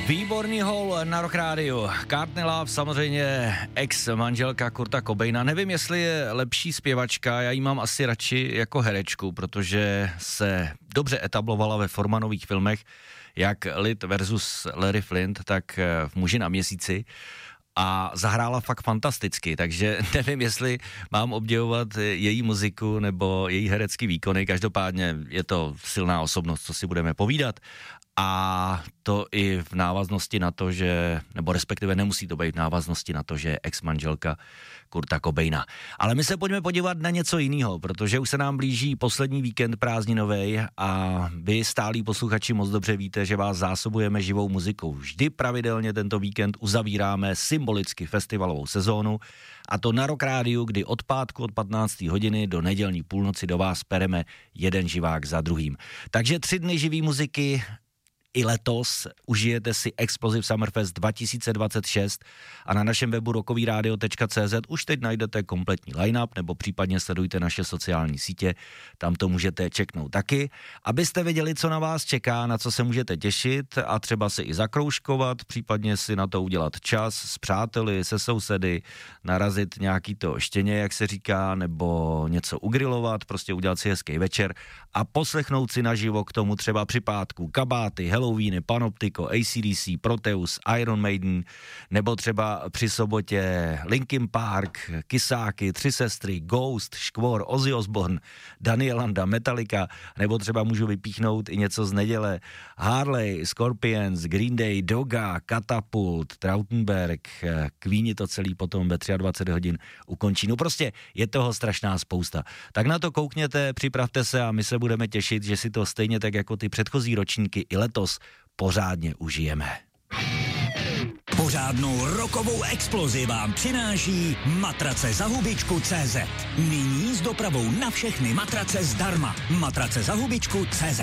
Výborný hol na Rock Rádiu. Courtney Love, samozřejmě ex-manželka Kurta Cobaina. Nevím, jestli je lepší zpěvačka, já ji mám asi radši jako herečku, protože se dobře etablovala ve Formanových filmech, jak Lid versus Larry Flint, tak v Muži na měsíci. A zahrála fakt fantasticky, takže nevím, jestli mám obdivovat její muziku nebo její herecký výkony, každopádně je to silná osobnost, co si budeme povídat. A to i v návaznosti na to, že, nebo respektive nemusí to být v návaznosti na to, že je ex-manželka Kurta Cobaina. Ale my se pojďme podívat na něco jiného, protože už se nám blíží poslední víkend prázdninovej a vy stálí posluchači moc dobře víte, že vás zásobujeme živou muzikou. Vždy pravidelně tento víkend uzavíráme symbolicky festivalovou sezónu a to na Rock Rádiu, kdy od pátku od 15. hodiny do nedělní půlnoci do vás pereme jeden živák za druhým. Takže 3 dny živý muziky. I letos užijete si Explosive Summerfest 2026 a na našem webu rockovyradio.cz už teď najdete kompletní line-up nebo případně sledujte naše sociální sítě, tam to můžete čeknout taky, abyste věděli, co na vás čeká, na co se můžete těšit a třeba si i zakroužkovat, případně si na to udělat čas s přáteli, se sousedy, narazit nějaký to štěně, jak se říká, nebo něco ugrilovat, prostě udělat si hezký večer a poslechnout si naživo k tomu třeba při pátku kabáty, Halloweeny, Panoptiko, AC/DC, Proteus, Iron Maiden, nebo třeba při sobotě Linkin Park, Kysáky, Tři sestry, Ghost, Škvor, Ozzy Osbourne, Daniel Landa, Metallica, nebo třeba můžu vypíchnout i něco z neděle, Harley, Scorpions, Green Day, Doga, Katapult, Trautenberg, Queeni to celý potom ve 23 hodin ukončí. No prostě je toho strašná spousta. Tak na to koukněte, připravte se a my se budeme těšit, že si to stejně tak jako ty předchozí ročníky i letos pořádně užijeme. Pořádnou rokovou explozi vám přináší matrace za hubičku.cz. Nyní s dopravou na všechny matrace zdarma. Matrace za hubičku.cz.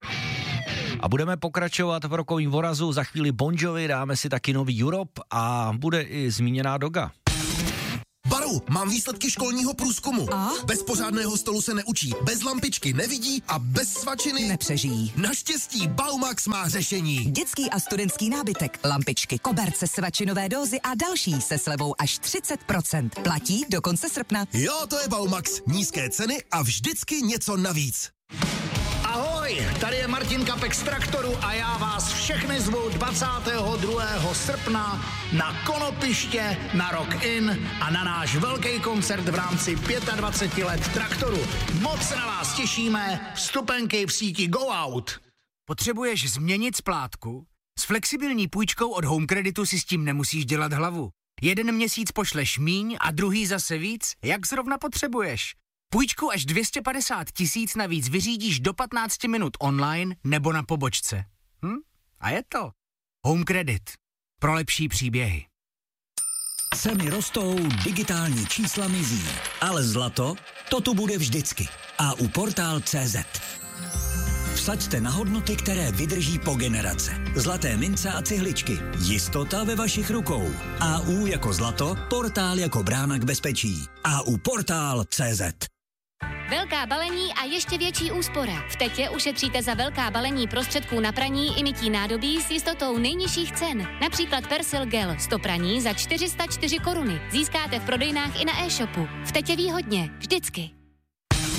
A budeme pokračovat v rokovým vorazu, za chvíli Bon Jovi, dáme si taky nový Europe a bude i zmíněná Doga. Baru, mám výsledky školního průzkumu. A? Bez pořádného stolu se neučí, bez lampičky nevidí a bez svačiny nepřežijí. Naštěstí Baumax má řešení. Dětský a studentský nábytek, lampičky, koberce, svačinové dózy a další se slevou až 30%. Platí do konce srpna. Jo, to je Baumax. Nízké ceny a vždycky něco navíc. Ahoj, tady je Martin Kapek z Traktoru a já vás všechny zvu 22. srpna na Konopiště, na Rock In a na náš velký koncert v rámci 25 let Traktoru. Moc se na vás těšíme, vstupenky v síti Go Out. Potřebuješ změnit splátku? S flexibilní půjčkou od Home Creditu si s tím nemusíš dělat hlavu. 1 měsíc pošleš míň a druhý zase víc, jak zrovna potřebuješ. Půjčku až 250 000 navíc vyřídíš do 15 minut online nebo na pobočce. A je to Home Credit. Pro lepší příběhy. Ceny rostou, digitální čísla mizí, ale zlato, to tu bude vždycky. A u Portál.cz. Vsaďte na hodnoty, které vydrží po generace. Zlaté mince a cihličky. Jistota ve vašich rukou. AU jako zlato, Portál jako brána k bezpečí. AU Portál.cz. Velká balení a ještě větší úspora. V Tetě ušetříte za velká balení prostředků na praní i mytí nádobí s jistotou nejnižších cen. Například Persil Gel 100 praní za 404 koruny. Získáte v prodejnách i na e-shopu. V Tetě výhodně. Vždycky.